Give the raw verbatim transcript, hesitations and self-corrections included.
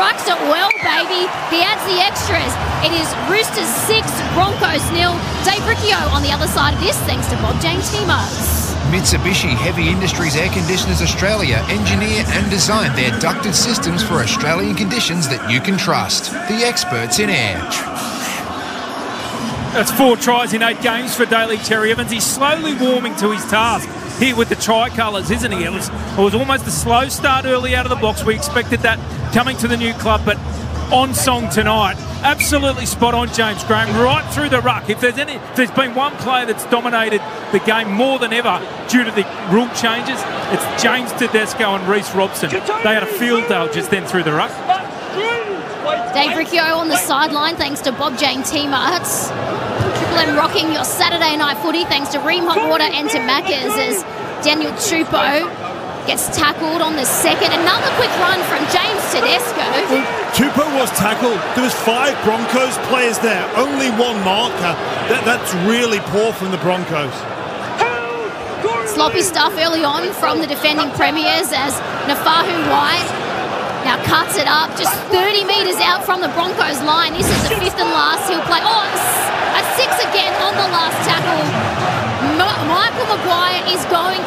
strikes it well, baby. He adds the extras. It is Roosters six, Broncos nil. Dave Riccio on the other side of this, thanks to Bob Jane Teamers. Mitsubishi Heavy Industries Air Conditioners Australia engineer and design their ducted systems for Australian conditions that you can trust. The experts in air. That's four tries in eight games for Daly Cherry Evans. He's slowly warming to his task here with the tricolours, isn't he? It was, it was almost a slow start early out of the blocks. We expected that coming to the new club, but on song tonight. Absolutely spot on, James Graham, right through the ruck. If there's any, if there's been one player that's dominated the game more than ever due to the rule changes, it's James Tedesco and Reece Robson. They had a field day just then through the ruck. Dave Riccio on the sideline, thanks to Bob Jane Teamarts. Triple M rocking your Saturday night footy, thanks to Ream Hot Water and to Macca's, as Daniel Tupou gets tackled on the second. Another quick run from James Tedesco. Well, Tupou was tackled. There was five Broncos players there, only one marker. That, that's really poor from the Broncos. Sloppy stuff early on from the defending premiers as Nafahu White now cuts it up just thirty metres out from the Broncos line. This is the fifth and last he'll play. Oh, a six again on the last tackle. Ma- Michael Maguire is going